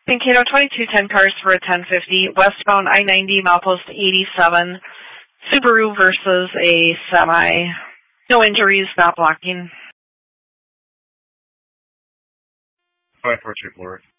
Mankato 2210 cars for a 1050, westbound I-90, milepost 87, Subaru versus a semi. No injuries, not blocking. 542 Florida.